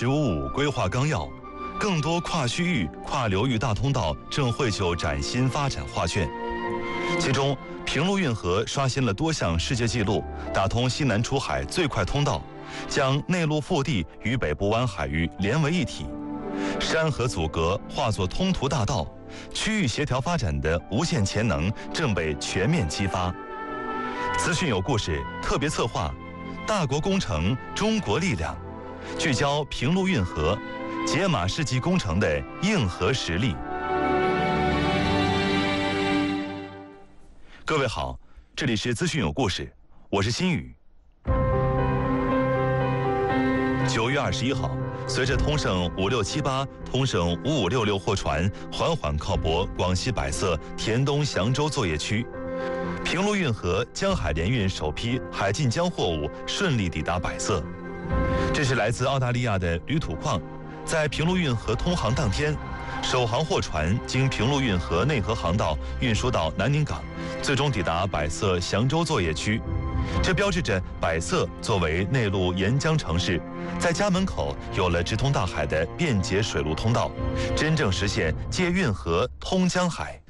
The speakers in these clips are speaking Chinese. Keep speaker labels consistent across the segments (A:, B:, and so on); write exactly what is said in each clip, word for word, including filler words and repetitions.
A: 十五五”规划纲要，更多跨区域、跨流域大通道正绘就崭新发展画卷。其中，平陆运河刷新了多项世界纪录，打通西南出海最快通道，将内陆腹地与北部湾海域连为一体。山河阻隔化作通途大道，区域协调发展的无限潜能正被全面激发。资讯有故事特别策划，大国工程中国力量，聚焦平陆运河，解码世纪工程的硬核实力。各位好，这里是资讯有故事，我是新宇。九月二十一号，随着通胜五六七八、通胜五五六六货船缓缓靠泊广西百色田东祥州作业区，平陆运河江海联运首批海进江货物顺利抵达百色。这是来自澳大利亚的铝土矿，在平陆运河通航当天，首航货船经平陆运河内河航道运输到南宁港，最终抵达百色祥州作业区。这标志着百色作为内陆沿江城市，在家门口有了直通大海的便捷水陆通道，真正实现借运河通江海。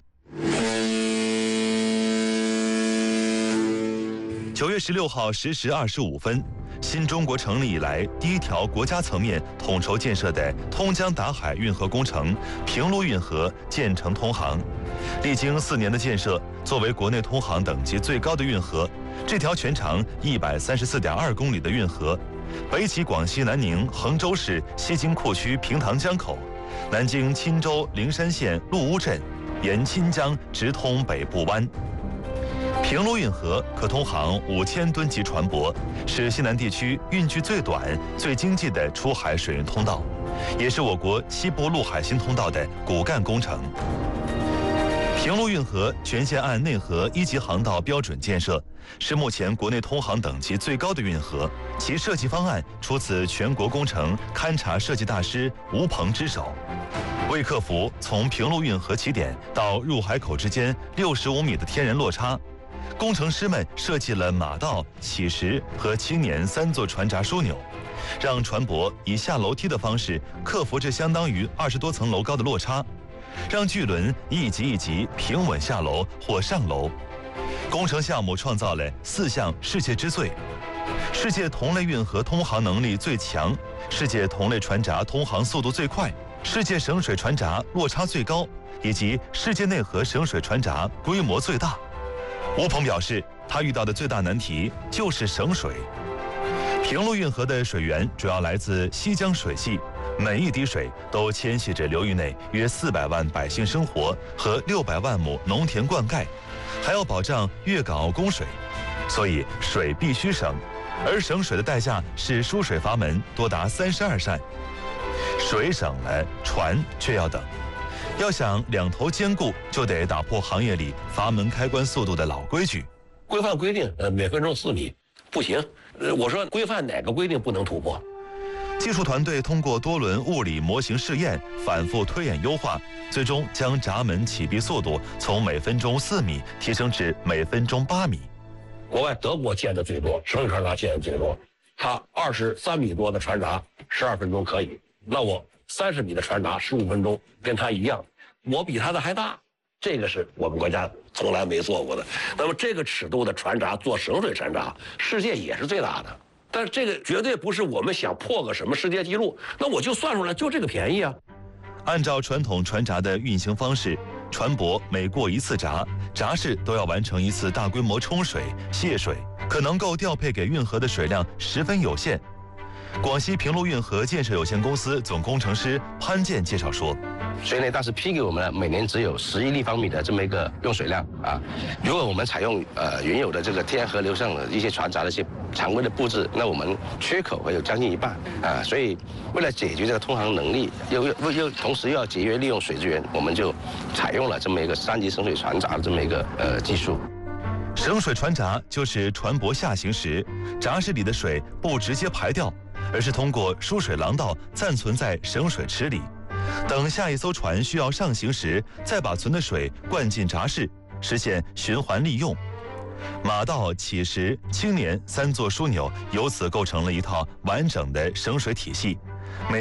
A: 九月十六号十时二十五分，新中国成立以来第一条国家层面统筹建设的通江达海运河工程平陆运河建成通航。历经四年的建设，作为国内通航等级最高的运河，这条全长一百三十四点二公里的运河，北起广西南宁衡州市西京库区平塘江口，南经钦州灵山县陆乌镇，沿钦江直通北部湾。平陆运河可通航五千吨级船舶，是西南地区运距最短、最经济的出海水运通道，也是我国西部陆海新通道的骨干工程。平陆运河全线按内河一级航道标准建设，是目前国内通航等级最高的运河。其设计方案出自全国工程勘察设计大师吴鹏之手。为克服从平陆运河起点到入海口之间六十五米的天然落差，工程师们设计了马道、起石和青年三座船闸枢纽，让船舶以下楼梯的方式克服这相当于二十多层楼高的落差，让巨轮一级一级平稳下楼或上楼。工程项目创造了四项世界之最：世界同类运河通航能力最强，世界同类船闸通航速度最快，世界省水船闸落差最高，以及世界内河省水船闸规模最大。吴鹏表示，他遇到的最大难题就是省水。平陆运河的水源主要来自西江水系，每一滴水都牵系着流域内约四百万百姓生活和六百万亩农田灌溉，还要保障粤港澳供水，所以水必须省。而省水的代价是输水阀门多达三十二扇，水省了，船却要等。要想两头兼顾，就得打破行业里阀门开关速度的老规矩。
B: 规范规定，呃，每分钟四米，不行。呃，我说规范哪个规定不能突破？
A: 技术团队通过多轮物理模型试验，反复推演优化，最终将闸门启闭速度从每分钟四米提升至每分钟八米。
B: 国外德国建的最多，省水船闸建的最多，它二十三米多的船闸十二分钟可以，那我三十米的船闸十五分钟，跟它一样。我比他的还大，这个是我们国家从来没做过的。那么这个尺度的船闸做省水船闸，世界也是最大的。但是这个绝对不是我们想破个什么世界纪录，那我就算出来就这个便宜啊。
A: 按照传统船闸的运行方式，船舶每过一次闸，闸室都要完成一次大规模冲水、泄水，可能够调配给运河的水量十分有限。广西平陆运河建设有限公司总工程师潘健介绍说，
C: 所以呢，当时批给我们了，每年只有十一立方米的这么一个用水量啊。如果我们采用呃原有的这个天然河流上的一些船闸的一些常规的布置，那我们缺口会有将近一半啊。所以为了解决这个通航能力，又又又同时又要节约利用水资源，我们就采用了这么一个三级省水船闸的这么一个呃技术。
A: 省水船闸就是船舶下行时，闸室里的水不直接排掉，而是通过输水廊道暂存在省水池里，等下一艘船需要上行时，再把存的水灌进闸室，实现循环利用。马道、起石、青年三座枢纽由此构成了一套完整的省水体系。